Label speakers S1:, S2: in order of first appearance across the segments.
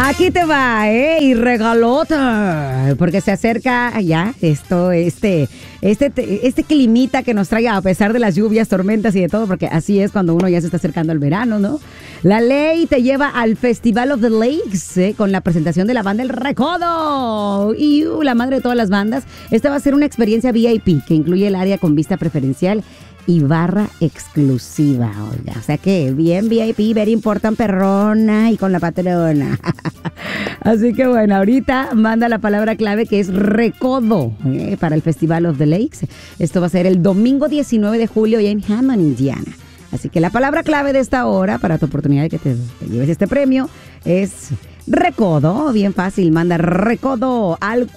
S1: Aquí te va, y regalota, porque se acerca ya este climita que nos trae a pesar de las lluvias, tormentas y de todo, porque así es cuando uno ya se está acercando al verano, ¿no? La ley te lleva al Festival of the Lakes, con la presentación de la banda El Recodo. Y la madre de todas las bandas. Esta va a ser una experiencia VIP que incluye el área con vista preferencial y barra exclusiva, oiga. O sea que bien VIP, very important, perrona y con la patrona. Así que bueno, ahorita manda la palabra clave que es recodo para el Festival of the Lakes. Esto va a ser el domingo 19 de julio y en Hammond, Indiana. Así que la palabra clave de esta hora para tu oportunidad de que te lleves este premio es recodo. Bien fácil, manda recodo al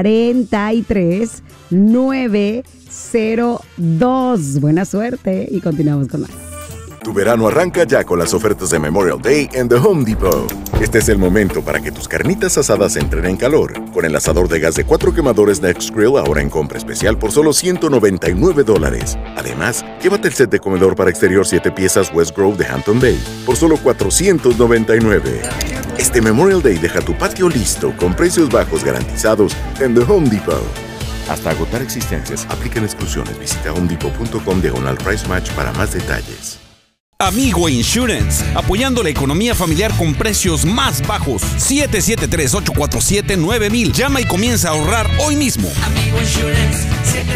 S1: 43902. Buena suerte y continuamos con más.
S2: Tu verano arranca ya con las ofertas de Memorial Day en The Home Depot. Este es el momento para que tus carnitas asadas entren en calor. Con el asador de gas de 4 quemadores Nextgrill ahora en compra especial por solo $199. Además, llévate el set de comedor para exterior 7 piezas West Grove de Hampton Bay por solo $499. Este Memorial Day deja tu patio listo con precios bajos garantizados en The Home Depot. Hasta agotar existencias, aplican exclusiones. Visita homedepot.com/price match para más detalles.
S3: Amigo Insurance, apoyando la economía familiar con precios más bajos. 773-847-9000. Llama y comienza a ahorrar hoy mismo.
S4: Amigo Insurance,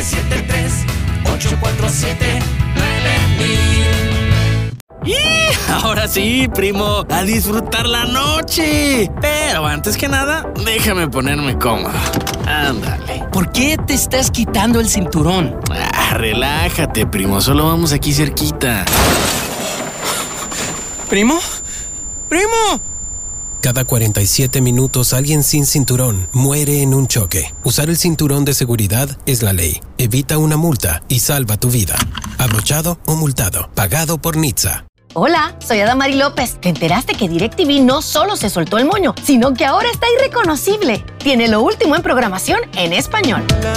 S4: 773-847-9000.
S5: ¡Y! Ahora sí, primo, a disfrutar la noche. Pero antes que nada, déjame ponerme cómodo. Ándale.
S6: ¿Por qué te estás quitando el cinturón?
S5: Relájate, primo, solo vamos aquí cerquita.
S6: ¿Primo? ¡Primo!
S7: Cada 47 minutos alguien sin cinturón muere en un choque. Usar el cinturón de seguridad es la ley. Evita una multa y salva tu vida. Abrochado o multado. Pagado por NHTSA.
S8: Hola, soy Adamari López. ¿Te enteraste que DirecTV no solo se soltó el moño, sino que ahora está irreconocible? Tiene lo último en programación en español.